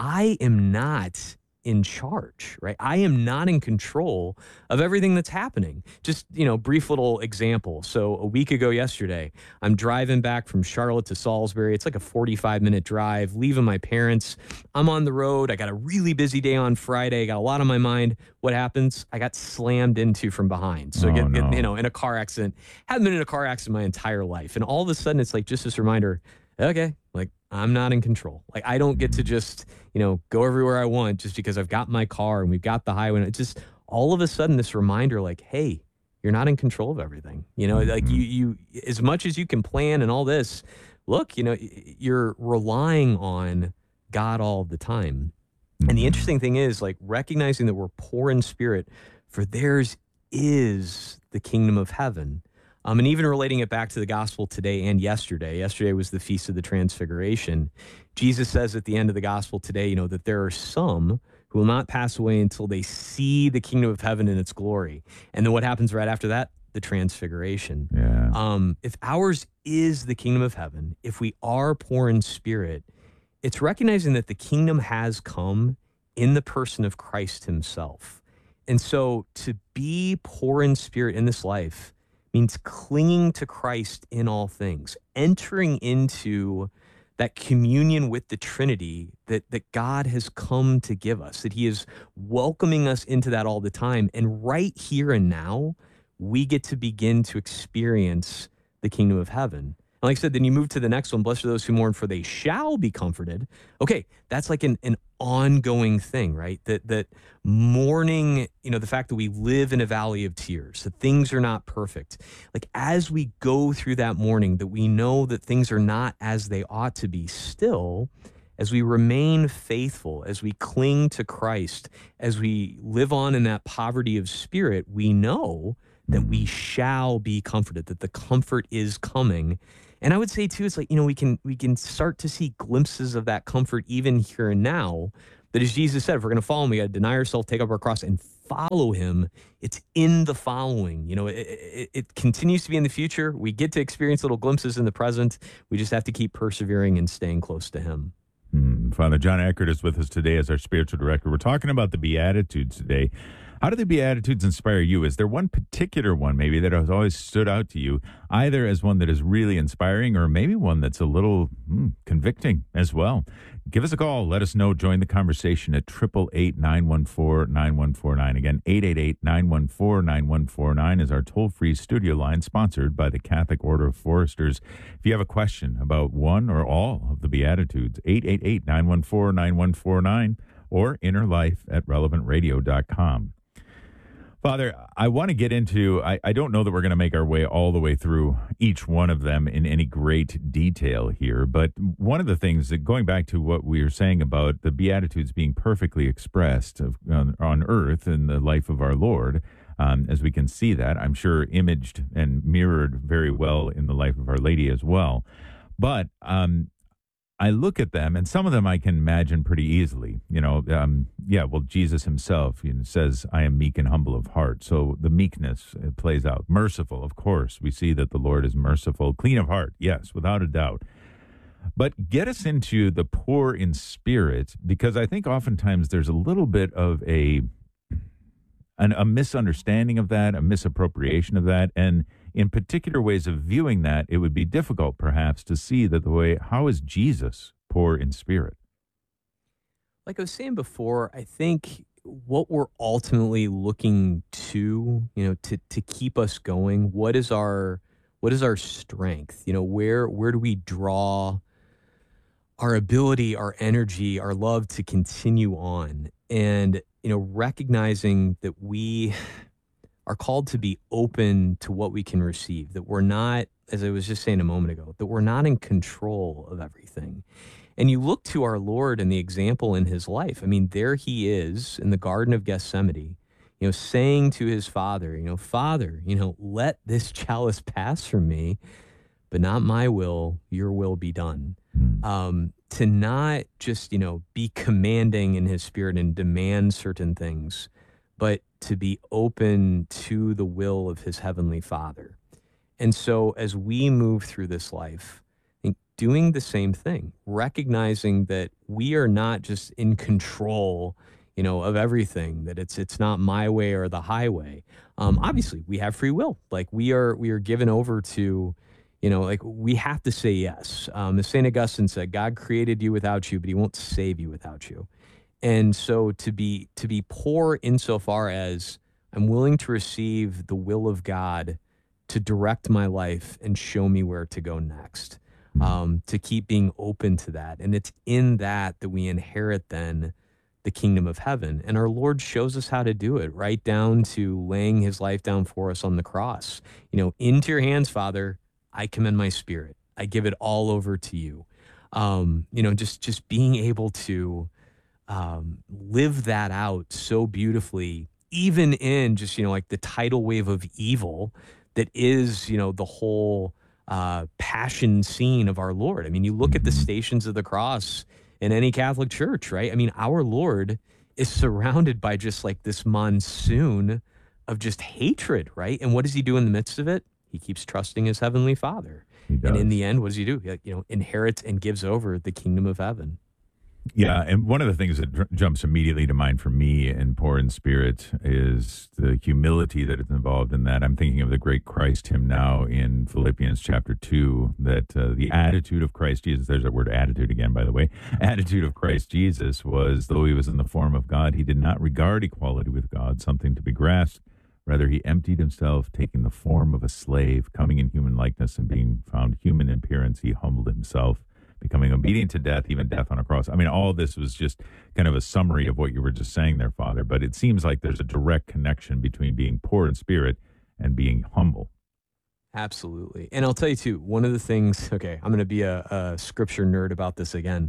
I am not in charge, right? I am not in control of everything that's happening. Just, you know, brief little example. So a week ago yesterday, I'm driving back from Charlotte to Salisbury. It's like a forty-five minute drive, leaving my parents. I'm on the road. I got a really busy day on Friday. I got a lot on my mind. What happens? I got slammed into from behind. So, Oh, get, no. you know, in a car accident. Haven't been in a car accident my entire life. And all of a sudden, it's like just this reminder, okay, like, I'm not in control. Like, I don't get to just, you know, go everywhere I want just because I've got my car and we've got the highway. And it's just all of a sudden this reminder, like, hey, you're not in control of everything. You know, like you, you, as much as you can plan and all this, look, you know, you're relying on God all the time. And the interesting thing is, like, recognizing that we're poor in spirit, for theirs is the kingdom of heaven. Um, and even relating it back to the gospel today and yesterday. Yesterday was the Feast of the Transfiguration. Jesus says at the end of the gospel today, you know, that there are some who will not pass away until they see the kingdom of heaven in its glory. And then what happens right after that? The transfiguration. Yeah. Um, if ours is the kingdom of heaven, if we are poor in spirit, it's recognizing that the kingdom has come in the person of Christ himself. And so to be poor in spirit in this life means clinging to Christ in all things, entering into that communion with the Trinity that, that God has come to give us, that he is welcoming us into that all the time. And right here and now, we get to begin to experience the kingdom of heaven. And like I said, then you move to the next one, blessed are those who mourn, for they shall be comforted. Okay, that's like an, an ongoing thing, right? That that mourning, you know, the fact that we live in a valley of tears, that things are not perfect. Like, as we go through that mourning, that we know that things are not as they ought to be still, as we remain faithful, as we cling to Christ, as we live on in that poverty of spirit, we know that we shall be comforted, that the comfort is coming. And I would say too, it's like, you know, we can we can start to see glimpses of that comfort even here and now. That as Jesus said, if we're going to follow him, we got to deny ourselves, take up our cross, and follow him. It's in the following. You know, it, it, it continues to be in the future. We get to experience little glimpses in the present. We just have to keep persevering and staying close to him. Hmm. Father John Eckert is with us today as our spiritual director. We're talking about the Beatitudes today. How do the Beatitudes inspire you? Is there one particular one maybe that has always stood out to you, either as one that is really inspiring or maybe one that's a little hmm, convicting as well? Give us a call. Let us know. Join the conversation at eight eight eight, nine one four, nine one four nine. Again, eight eight eight, nine one four, nine one four nine is our toll-free studio line sponsored by the Catholic Order of Foresters. If you have a question about one or all of the Beatitudes, eight eight eight, nine one four, nine one four nine or innerlife at relevant radio dot com. Father, I want to get into, I, I don't know that we're going to make our way all the way through each one of them in any great detail here, but one of the things that, going back to what we were saying about the Beatitudes being perfectly expressed of, on, on earth in the life of our Lord, um, as we can see that, I'm sure imaged and mirrored very well in the life of Our Lady as well. But um, I look at them, and some of them I can imagine pretty easily. You know, um, yeah, well, Jesus himself, you know, says, I am meek and humble of heart. So the meekness it plays out. Merciful, of course. We see that the Lord is merciful. Clean of heart, yes, without a doubt. But get us into the poor in spirit, because I think oftentimes there's a little bit of a, an, a misunderstanding of that, a misappropriation of that, and in particular ways of viewing that, it would be difficult perhaps to see that the way, how is Jesus poor in spirit? Like I was saying before, I think what we're ultimately looking to, you know, to to keep us going, what is our what is our strength? You know, where where do we draw our ability, our energy, our love to continue on? And, you know, recognizing that we are called to be open to what we can receive, that we're not, as I was just saying a moment ago, that we're not in control of everything. And you look to our Lord and the example in his life. I mean, there he is in the Garden of Gethsemane, you know, saying to his Father, you know, Father, you know, let this chalice pass from me, but not my will, your will be done. Um, to not just, you know, be commanding in his spirit and demand certain things, but to be open to the will of his heavenly Father. And so as we move through this life, I think doing the same thing, recognizing that we are not just in control, you know, of everything, that it's it's not my way or the highway. Um, obviously, we have free will. Like we are we are given over to, you know, like we have to say yes. Um, as Saint Augustine said, God created you without you, but he won't save you without you. And so to be to be poor insofar as I'm willing to receive the will of God to direct my life and show me where to go next, um, to keep being open to that. And it's in that that we inherit then the kingdom of heaven. And our Lord shows us how to do it, right down to laying his life down for us on the cross. You know, into your hands, Father, I commend my spirit. I give it all over to you. Um, you know, just just being able to Um, live that out so beautifully, even in just, you know, like the tidal wave of evil that is, you know, the whole uh, passion scene of our Lord. I mean, you look at the Stations of the Cross in any Catholic church, right? I mean, our Lord is surrounded by just like this monsoon of just hatred, right? And what does he do in the midst of it? He keeps trusting his heavenly Father. And in the end, what does he do? He, you know, inherits and gives over the kingdom of heaven. Yeah, and one of the things that dr- jumps immediately to mind for me in Poor in Spirit is the humility that is involved in that. I'm thinking of the great Christ hymn now in Philippians chapter two, that uh, the attitude of Christ Jesus, there's that word attitude again, by the way, attitude of Christ Jesus was, though he was in the form of God, he did not regard equality with God something to be grasped. Rather, he emptied himself, taking the form of a slave, coming in human likeness and being found human in appearance, he humbled himself, becoming obedient to death, even death on a cross. I mean, all of this was just kind of a summary of what you were just saying there, Father, but it seems like there's a direct connection between being poor in spirit and being humble. Absolutely. And I'll tell you too, one of the things, okay, I'm going to be a, a scripture nerd about this again.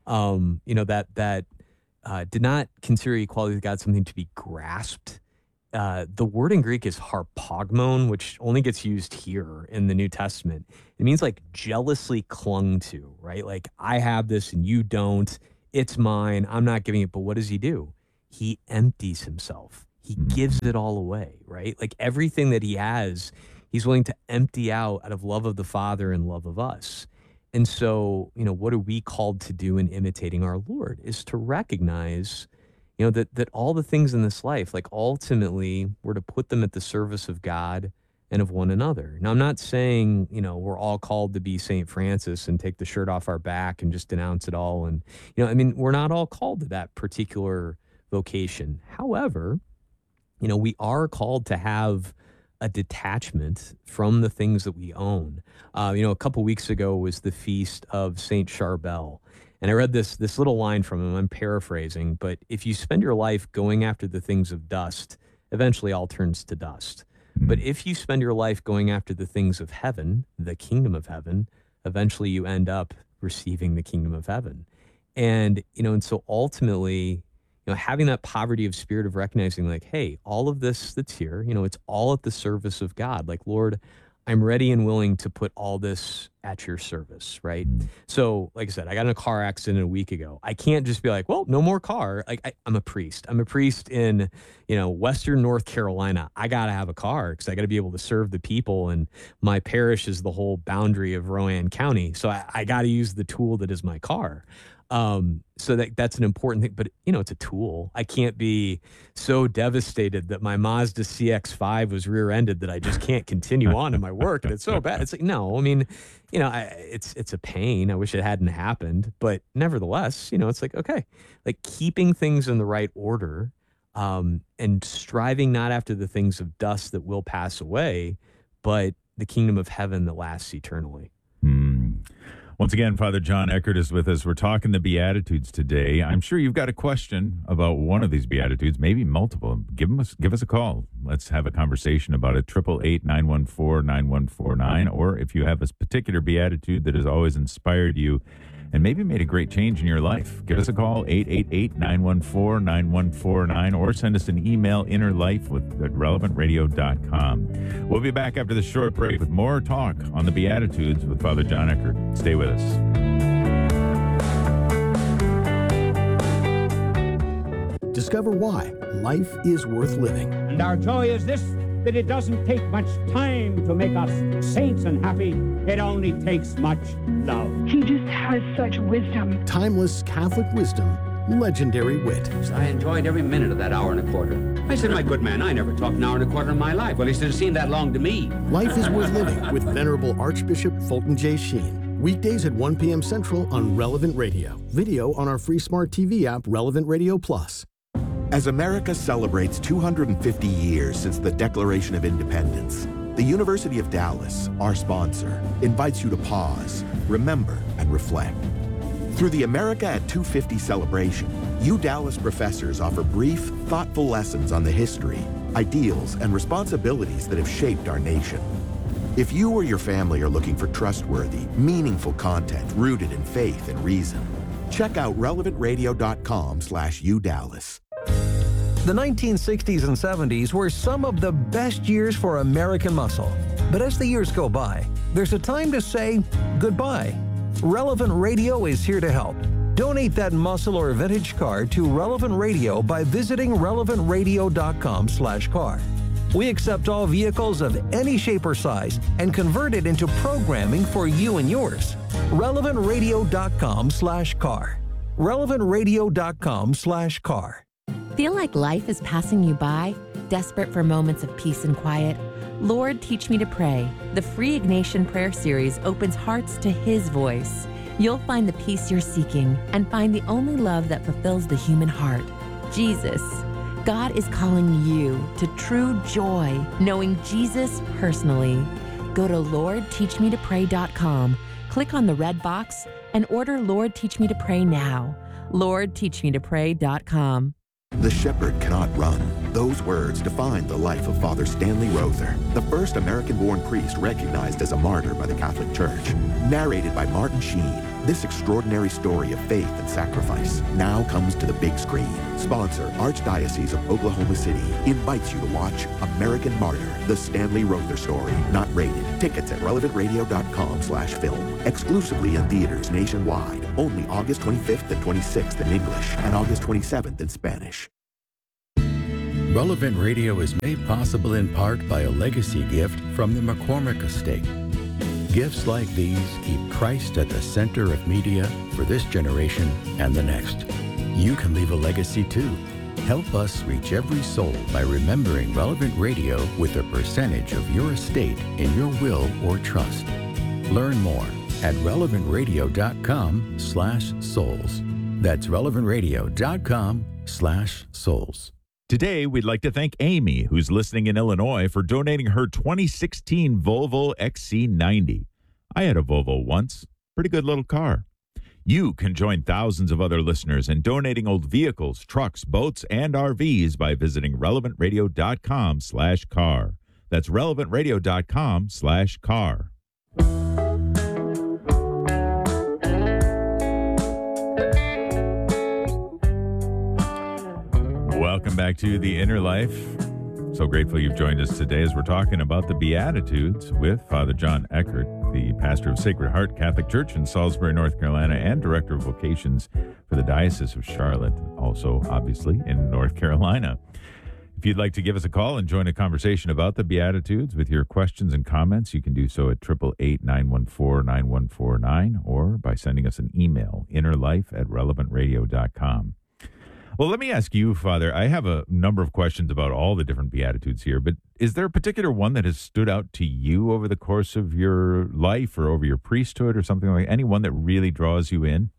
Um, you know, that that uh, did not consider equality with God something to be grasped. Uh, the word in Greek is harpagmon, which only gets used here in the New Testament. It means like jealously clung to, right? Like, I have this and you don't. It's mine. I'm not giving it. But what does he do? He empties himself. He gives it all away, right? Like, everything that he has, he's willing to empty out out of love of the Father and love of us. And so, you know, what are we called to do in imitating our Lord is to recognize, you know, that that all the things in this life, like, ultimately, we're to put them at the service of God and of one another. Now, I'm not saying, you know, we're all called to be Saint Francis and take the shirt off our back and just denounce it all. And, you know, I mean, we're not all called to that particular vocation. However, you know, we are called to have a detachment from the things that we own. Uh, you know, a couple weeks ago was the feast of Saint Charbel. And I read this this little line from him. I'm paraphrasing, but if you spend your life going after the things of dust, eventually all turns to dust. But if you spend your life going after the things of heaven, the kingdom of heaven, eventually you end up receiving the kingdom of heaven. And, you know, and so ultimately, you know, having that poverty of spirit of recognizing, like, hey, all of this that's here, you know, it's all at the service of God. Like, Lord, I'm ready and willing to put all this at your service, right? So, like I said, I got in a car accident a week ago. I can't just be like, well, no more car. Like, I, I'm a priest. I'm a priest in, you know, Western North Carolina. I got to have a car because I got to be able to serve the people. And my parish is the whole boundary of Rowan County. So I, I got to use the tool that is my car. Um, so that that's an important thing, but you know, it's a tool. I can't be so devastated that my Mazda C X five was rear-ended that I just can't continue on in my work. And it's so bad. It's like, no, I mean, you know, I, it's, it's a pain. I wish it hadn't happened, but nevertheless, you know, it's like, okay, like keeping things in the right order, um, and striving not after the things of dust that will pass away, but the kingdom of heaven that lasts eternally. Once again, Father John Eckert is with us. We're talking the Beatitudes today. I'm sure you've got a question about one of these Beatitudes, maybe multiple. Give us, give us a call. Let's have a conversation about it. eight eight eight, nine one four, nine one four nine. Or if you have a particular Beatitude that has always inspired you and maybe made a great change in your life, give us a call, eight eight eight, nine one four, nine one four nine, or send us an email, innerlife with, at relevant radio dot com. We'll be back after this short break with more talk on the Beatitudes with Father John Eckert. Stay with us. Discover why life is worth living. And our joy is this, that it doesn't take much time to make us saints and happy. It only takes much love. He just has such wisdom. Timeless Catholic wisdom, legendary wit. I enjoyed every minute of that hour and a quarter. I said, my good man, I never talked an hour and a quarter in my life. Well, he said, it seemed that long to me. Life is worth living with Venerable Archbishop Fulton J. Sheen. Weekdays at one p.m. Central on Relevant Radio. Video on our free smart T V app, Relevant Radio Plus. As America celebrates two hundred fifty years since the Declaration of Independence, the University of Dallas, our sponsor, invites you to pause, remember, and reflect. Through the America at two fifty celebration, U Dallas professors offer brief, thoughtful lessons on the history, ideals, and responsibilities that have shaped our nation. If you or your family are looking for trustworthy, meaningful content rooted in faith and reason, check out relevant radio dot com slash U Dallas. The nineteen sixties and seventies were some of the best years for American muscle. But as the years go by, there's a time to say goodbye. Relevant Radio is here to help. Donate that muscle or vintage car to Relevant Radio by visiting relevant radio dot com slash car. We accept all vehicles of any shape or size and convert it into programming for you and yours. relevant radio dot com slash car. relevant radio dot com slash car. Feel like life is passing you by? Desperate for moments of peace and quiet? Lord, Teach Me to Pray. The free Ignatian Prayer Series opens hearts to His voice. You'll find the peace you're seeking and find the only love that fulfills the human heart, Jesus. God is calling you to true joy, knowing Jesus personally. Go to lord teach me to pray dot com, click on the red box, and order Lord Teach Me to Pray now. lord teach me to pray dot com. The shepherd cannot run. Those words define the life of Father Stanley Rother, the first American-born priest recognized as a martyr by the Catholic Church. Narrated by Martin Sheen, This extraordinary story of faith and sacrifice now comes to the big screen. Sponsor, Archdiocese of Oklahoma City, invites you to watch American Martyr, the Stanley Rother story, not rated. Tickets at relevant radio dot com slash film. Exclusively in theaters nationwide. Only August twenty-fifth and twenty-sixth in English and August twenty-seventh in Spanish. Relevant Radio is made possible in part by a legacy gift from the McCormick Estate. Gifts like these keep Christ at the center of media for this generation and the next. You can leave a legacy too. Help us reach every soul by remembering Relevant Radio with a percentage of your estate in your will or trust. Learn more at relevant radio dot com slash souls. That's relevant radio dot com slash souls. Today, we'd like to thank Amy, who's listening in Illinois, for donating her twenty sixteen Volvo X C ninety. I had a Volvo once. Pretty good little car. You can join thousands of other listeners in donating old vehicles, trucks, boats, and R Vs by visiting relevant radio dot com slash car. That's relevant radio dot com slash car. Welcome back to The Inner Life. So grateful you've joined us today as we're talking about the Beatitudes with Father John Eckert, the pastor of Sacred Heart Catholic Church in Salisbury, North Carolina, and director of vocations for the Diocese of Charlotte, also obviously in North Carolina. If you'd like to give us a call and join a conversation about the Beatitudes with your questions and comments, you can do so at eight eight eight, nine one four, nine one four nine or by sending us an email, innerlife at relevant radio dot com. Well, let me ask you, Father, I have a number of questions about all the different Beatitudes here, but is there a particular one that has stood out to you over the course of your life or over your priesthood or something like any one that really draws you in?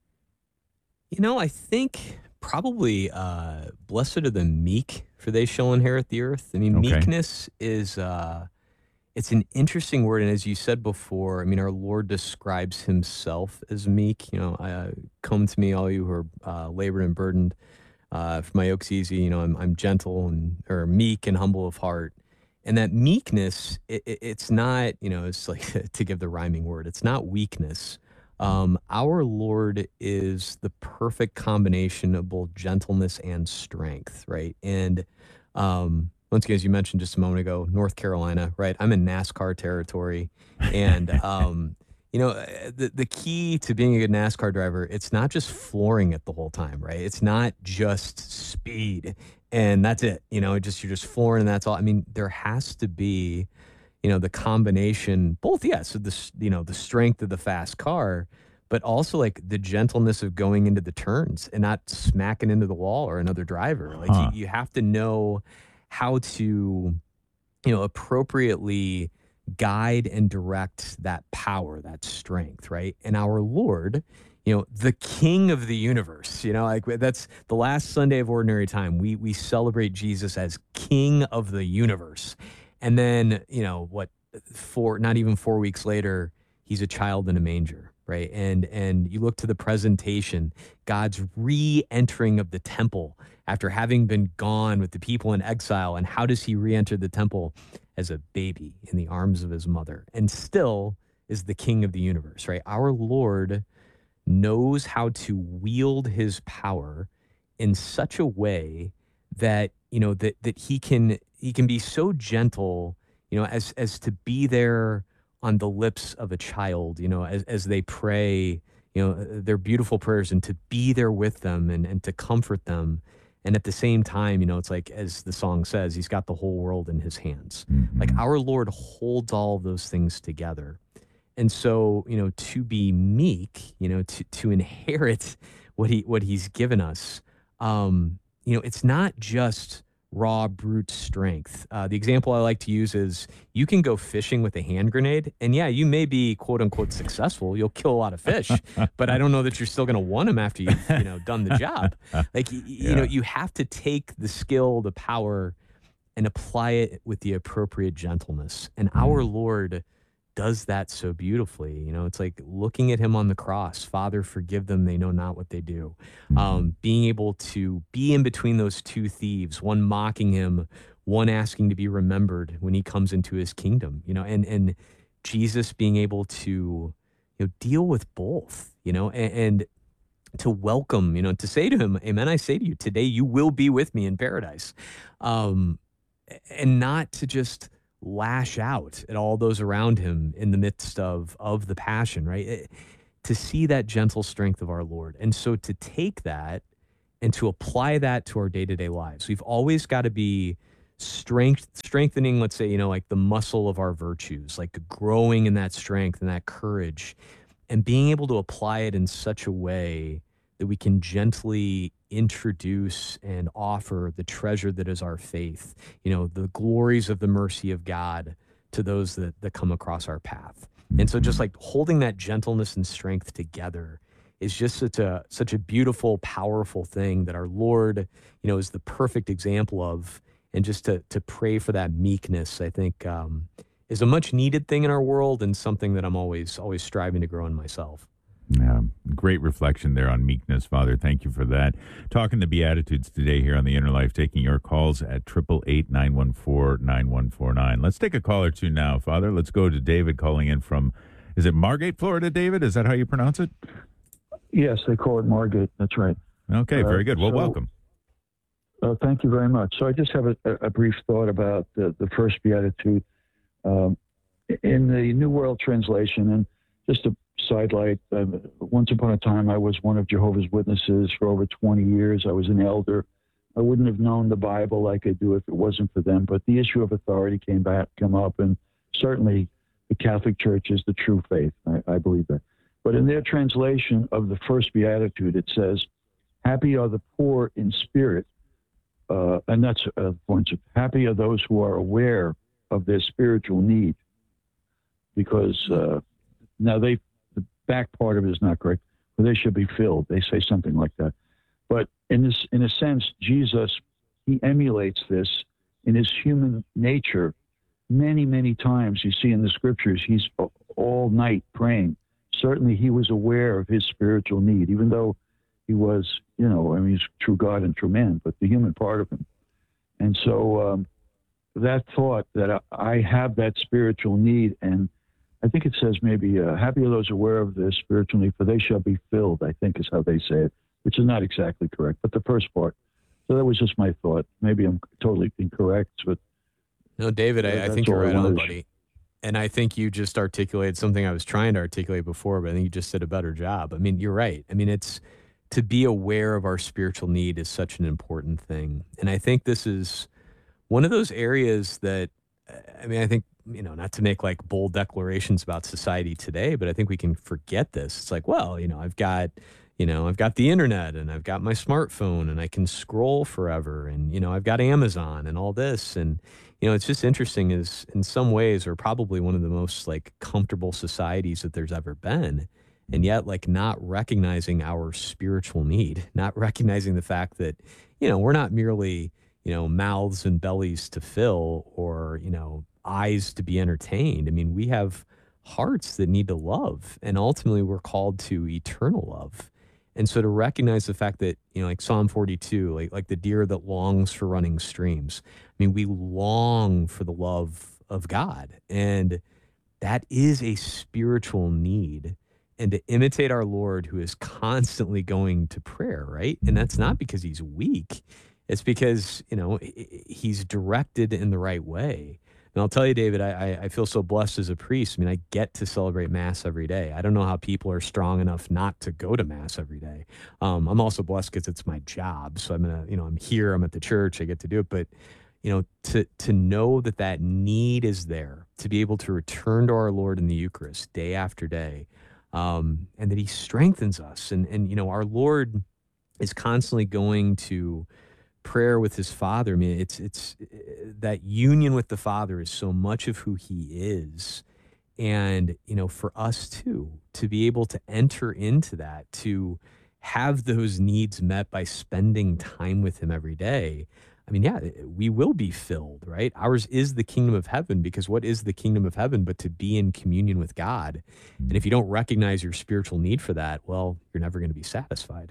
You know, I think probably uh, blessed are the meek, for they shall inherit the earth. I mean, Okay. meekness is, uh, it's an interesting word. And as you said before, I mean, our Lord describes himself as meek. You know, uh, come to me, all you who are uh, labored and burdened. Uh, for my yoke's easy, you know, I'm, I'm gentle and or meek and humble of heart. And that meekness, it, it, it's not, you know, it's like to give the rhyming word, it's not weakness. Um, our Lord is the perfect combination of both gentleness and strength, right? And um, once again, as you mentioned just a moment ago, North Carolina, right? I'm in NASCAR territory. And, um, you know, the, the key to being a good NASCAR driver, it's not just flooring it the whole time, right? It's not just speed and that's it. You know, it just you're just flooring and that's all. I mean, there has to be, you know, the combination, both, yes, of the, you know, the strength of the fast car, but also like the gentleness of going into the turns and not smacking into the wall or another driver. Like Huh. you, you have to know how to, you know, appropriately guide and direct that power, that strength, right? And our Lord, you know, the King of the universe, you know, like that's the last Sunday of Ordinary Time. We we celebrate Jesus as King of the universe. And then, you know, what, four, not even four weeks later, he's a child in a manger, right? And and you look to the presentation, God's re-entering of the temple after having been gone with the people in exile. And how does he re-enter the temple? As a baby in the arms of his mother, and still is the King of the universe, right? Our Lord knows how to wield his power in such a way that, you know, that that he can he can be so gentle, you know, as as to be there on the lips of a child, you know, as as they pray, you know, their beautiful prayers, and to be there with them and and to comfort them. And at the same time, you know, it's like, as the song says, he's got the whole world in his hands. Mm-hmm. Like our Lord holds all of those things together. And so, you know, to be meek, you know, to, to inherit what he, what he's given us, um, you know, it's not just raw brute strength. Uh, the example I like to use is you can go fishing with a hand grenade, and yeah, you may be quote unquote successful. You'll kill a lot of fish, but I don't know that you're still going to want them after you've, you know, done the job. Like, y- Yeah. you know, you have to take the skill, the power, and apply it with the appropriate gentleness. And our Lord does that so beautifully. You know, it's like looking at him on the cross, Father, forgive them, they know not what they do. Um, being able to be in between those two thieves, one mocking him, one asking to be remembered when he comes into his kingdom, you know, and, and Jesus being able to, you you know, deal with both, you know, and, and to welcome, you know, to say to him, amen, I say to you, today you will be with me in paradise. Um, and not to just lash out at all those around him in the midst of, of the passion, right? It, to see that gentle strength of our Lord. And so to take that and to apply that to our day-to-day lives, we've always got to be strength, strengthening, let's say, you know, like the muscle of our virtues, like growing in that strength and that courage, and being able to apply it in such a way that we can gently introduce and offer the treasure that is our faith, you know, the glories of the mercy of God to those that, that come across our path. And so just like holding that gentleness and strength together is just such a such a beautiful, powerful thing that our Lord, you know, is the perfect example of. And just to to pray for that meekness, I think, um, is a much needed thing in our world, and something that I'm always always striving to grow in myself. Yeah, great reflection there on meekness, Father. Thank you for that. Talking the Beatitudes today here on The Inner Life, taking your calls at eight eight eight, nine one four, nine one four nine. Let's take a call or two now, Father. Let's go to David calling in from, is it Margate, Florida, David? Is that how you pronounce it? Yes, they call it Margate. That's right. Okay, very good. Well, uh, so, welcome. Uh, thank you very much. So I just have a, a brief thought about the, the first Beatitude. Um, in the New World Translation, and just a sidelight, uh, once upon a time I was one of Jehovah's Witnesses for over twenty years. I was an elder. I wouldn't have known the Bible like I do if it wasn't for them, but the issue of authority came back, come up, and certainly the Catholic Church is the true faith. I, I believe that. But in their translation of the first Beatitude, it says, happy are the poor in spirit, uh, and that's a point. Happy are those who are aware of their spiritual need, because uh, now they, the back part of it is not correct, but they should be filled. They say something like that. But in this, in a sense, Jesus, he emulates this in his human nature. Many, many times you see in the scriptures, he's all night praying. Certainly he was aware of his spiritual need, even though he was, you know, I mean, he's true God and true man, but the human part of him. And so um, that thought that I have that spiritual need, and I think it says maybe, uh, happy are those aware of their spiritual need, for they shall be filled, I think is how they say it, which is not exactly correct, but the first part. So that was just my thought. Maybe I'm totally incorrect, but. No, David, I, I think you're right on, buddy. And I think you just articulated something I was trying to articulate before, but I think you just did a better job. I mean, you're right. I mean, it's to be aware of our spiritual need is such an important thing. And I think this is one of those areas that, I mean, I think, you know, not to make like bold declarations about society today, but I think we can forget this. It's like, well, you know, I've got, you know, I've got the internet and I've got my smartphone and I can scroll forever. And, you know, I've got Amazon and all this. And, you know, it's just interesting is in some ways we're probably one of the most like comfortable societies that there's ever been. And yet like not recognizing our spiritual need, not recognizing the fact that, you know, we're not merely, you know, mouths and bellies to fill or, you know, eyes to be entertained. I mean, we have hearts that need to love, and ultimately we're called to eternal love. And so to recognize the fact that, you know, like Psalm forty-two, like, like the deer that longs for running streams. I mean, we long for the love of God, and that is a spiritual need. And to imitate our Lord, who is constantly going to prayer, right? And that's not because he's weak. It's because, you know, he's directed in the right way. And I'll tell you, David, I, I feel so blessed as a priest. I mean, I get to celebrate Mass every day. I don't know how people are strong enough not to go to Mass every day. Um, I'm also blessed because it's my job. So I'm gonna, you know, I'm here, I'm at the church, I get to do it. But, you know, to to know that that need is there, to be able to return to our Lord in the Eucharist day after day, um, and that he strengthens us. And, and, you know, our Lord is constantly going to prayer with his Father. I mean, it's it's that union with the Father is so much of who he is. And, you know, for us too, to be able to enter into that, to have those needs met by spending time with him every day. I mean, yeah, we will be filled, right? Ours is the kingdom of heaven, because what is the kingdom of heaven but to be in communion with God? And if you don't recognize your spiritual need for that, well, you're never going to be satisfied.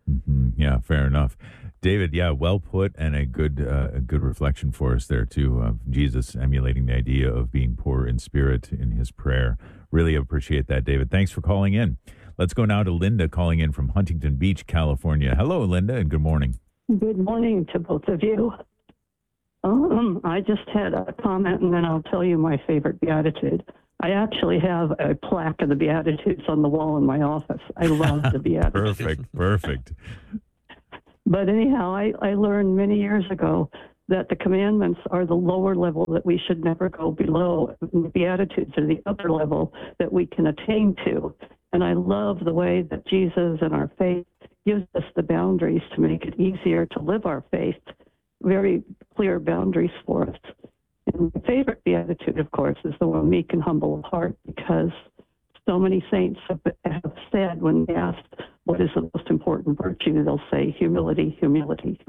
Mm-hmm. Yeah, fair enough. David, yeah, well put, and a good uh, a good reflection for us there, too, of Jesus emulating the idea of being poor in spirit in his prayer. Really appreciate that, David. Thanks for calling in. Let's go now to Linda calling in from Huntington Beach, California. Hello, Linda, and good morning. Good morning to both of you. Um, I just had a comment, and then I'll tell you my favorite Beatitude. I actually have a plaque of the Beatitudes on the wall in my office. I love the Beatitudes. Perfect, perfect. But anyhow, I, I learned many years ago that the commandments are the lower level that we should never go below. And the Beatitudes are the upper level that we can attain to. And I love the way that Jesus and our faith gives us the boundaries to make it easier to live our faith, very clear boundaries for us. And my favorite Beatitude, of course, is the one meek and humble of heart, because so many saints have, have said when asked what is the most important virtue, they'll say humility, humility,